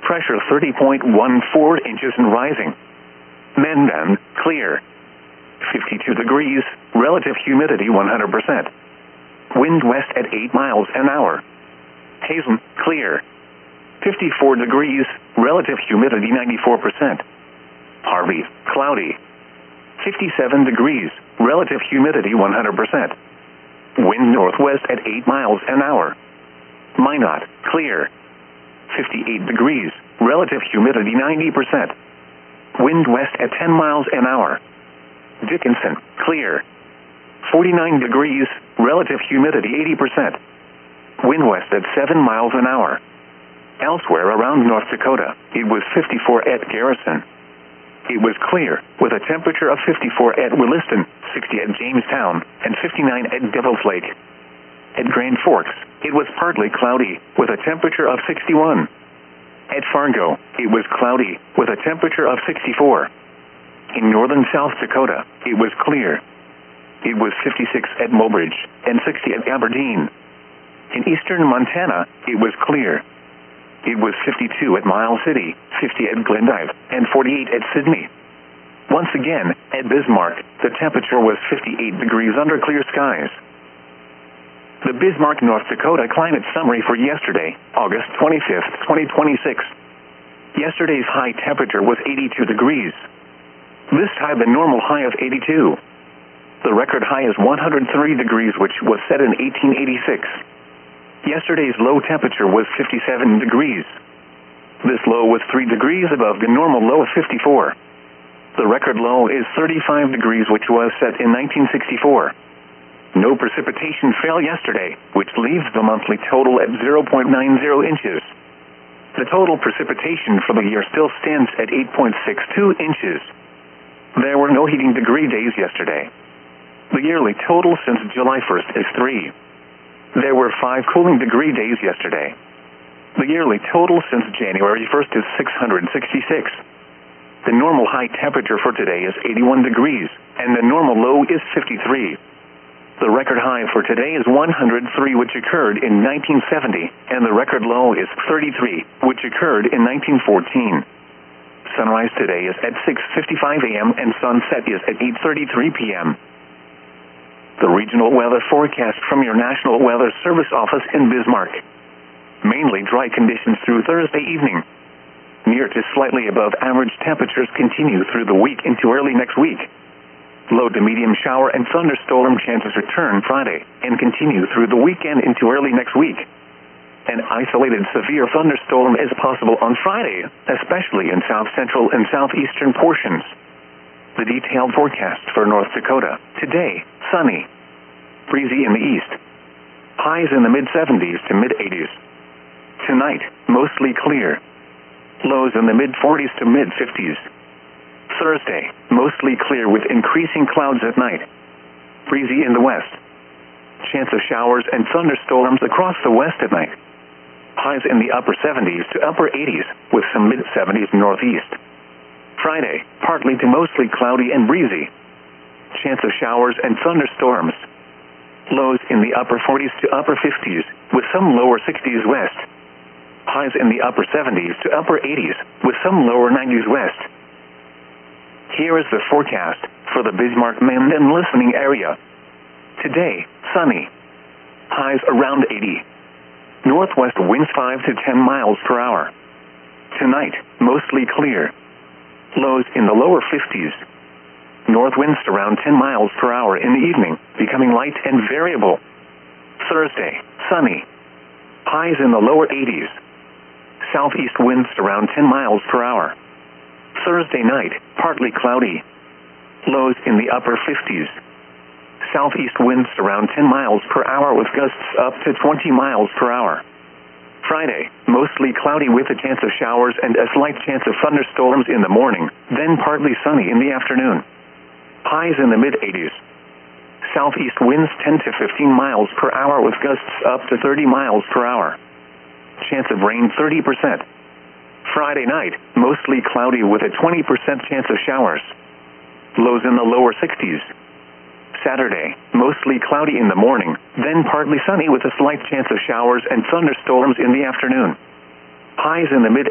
Pressure 30.14 inches and rising. Menden, clear. 52 degrees, relative humidity 100%. Wind west at 8 miles an hour. Hazen, clear. 54 degrees, relative humidity 94%. Harvey, cloudy. 57 degrees, relative humidity 100%. Wind northwest at 8 miles an hour. Minot, clear. 58 degrees, relative humidity 90%. Wind west at 10 miles an hour. Dickinson, clear. 49 degrees, relative humidity 80%. Wind west at 7 miles an hour. Elsewhere around North Dakota, it was 54 at Garrison. It was clear, with a temperature of 54 at Williston, 60 at Jamestown, and 59 at Devil's Lake. At Grand Forks, it was partly cloudy, with a temperature of 61. At Fargo, it was cloudy, with a temperature of 64. In northern South Dakota, it was clear. It was 56 at Mobridge, and 60 at Aberdeen. In eastern Montana, it was clear. It was 52 at Miles City, 50 at Glendive, and 48 at Sydney. Once again, at Bismarck, the temperature was 58 degrees under clear skies. The Bismarck, North Dakota climate summary for yesterday, August 25, 2026. Yesterday's high temperature was 82 degrees. This time the normal high of 82. The record high is 103 degrees, which was set in 1886. Yesterday's low temperature was 57 degrees. This low was 3 degrees above the normal low of 54. The record low is 35 degrees, which was set in 1964. No precipitation fell yesterday, which leaves the monthly total at 0.90 inches. The total precipitation for the year still stands at 8.62 inches. There were no heating degree days yesterday. The yearly total since July 1st is 3. There were 5 cooling degree days yesterday. The yearly total since January 1st is 666. The normal high temperature for today is 81 degrees, and the normal low is 53. The record high for today is 103, which occurred in 1970, and the record low is 33, which occurred in 1914. Sunrise today is at 6:55 a.m. and sunset is at 8:33 p.m. The regional weather forecast from your National Weather Service office in Bismarck. Mainly dry conditions through Thursday evening. Near to slightly above average temperatures continue through the week into early next week. Low to medium shower and thunderstorm chances return Friday and continue through the weekend into early next week. An isolated severe thunderstorm is possible on Friday, especially in south central and southeastern portions. The detailed forecast for North Dakota. Today, sunny. Breezy in the east. Highs in the mid-70s to mid-80s. Tonight, mostly clear. Lows in the mid-40s to mid-50s. Thursday, mostly clear with increasing clouds at night. Breezy in the west. Chance of showers and thunderstorms across the west at night. Highs in the upper 70s to upper 80s with some mid-70s northeast. Friday, partly to mostly cloudy and breezy. Chance of showers and thunderstorms. Lows in the upper 40s to upper 50s with some lower 60s west. Highs in the upper 70s to upper 80s with some lower 90s west. Here is the forecast for the Bismarck-Menden listening area. Today, sunny. Highs around 80. Northwest winds 5 to 10 miles per hour. Tonight, mostly clear. Lows in the lower 50s. North winds around 10 miles per hour in the evening, becoming light and variable. Thursday, sunny. Highs in the lower 80s. Southeast winds around 10 miles per hour. Thursday night, partly cloudy. Lows in the upper 50s. Southeast winds around 10 miles per hour with gusts up to 20 miles per hour. Friday, mostly cloudy with a chance of showers and a slight chance of thunderstorms in the morning, then partly sunny in the afternoon. Highs in the mid-80s. Southeast winds 10 to 15 miles per hour with gusts up to 30 miles per hour. Chance of rain 30%. Friday night, mostly cloudy with a 20% chance of showers. Lows in the lower 60s. Saturday, mostly cloudy in the morning, then partly sunny with a slight chance of showers and thunderstorms in the afternoon. Highs in the mid